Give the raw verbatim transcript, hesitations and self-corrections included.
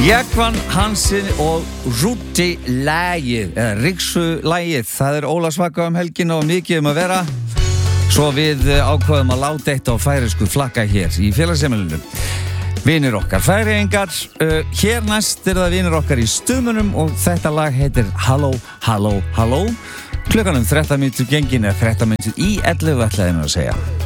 Jakvan Hansen og Rúti lagið, eða Riksu lagið. Það er Ólafsvaka um helgin og mikið um að vera. Svo við ákveðum að láta eitt á færisku flakka hér í félagsheimilinu. Vinir okkar færiðingar. Uh, hér næst er það vinir okkar í Stuðmunum og þetta lag heitir Halló, Halló, Halló. Klukkan um þrettán mínútur gengin eða þrettán mínútur í ellefu ætlaði mér að segja.